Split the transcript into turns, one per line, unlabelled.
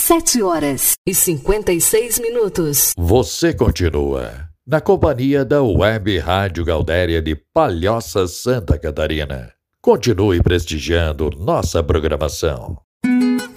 7h56.
Você continua na companhia da Web Rádio Gaudéria de Palhoça, Santa Catarina. Continue prestigiando nossa programação.